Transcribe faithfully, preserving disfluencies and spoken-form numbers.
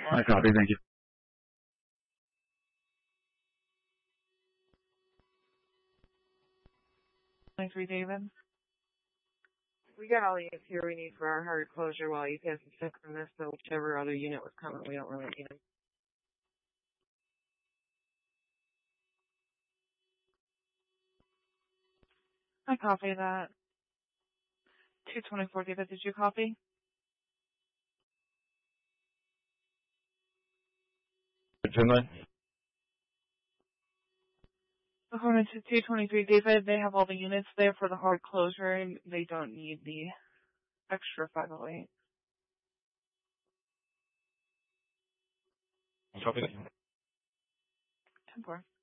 I copy, thank you. twenty-three, David. We got all the units here we need for our hard closure while you guys are sick from this, so whichever other unit was coming, we don't really need them. I copy that. two twenty-four, David, did you copy? ten nine. According to two twenty-three, David, they have all the units there for the hard closure, and they don't need the extra five oh eight. Copy. ten four.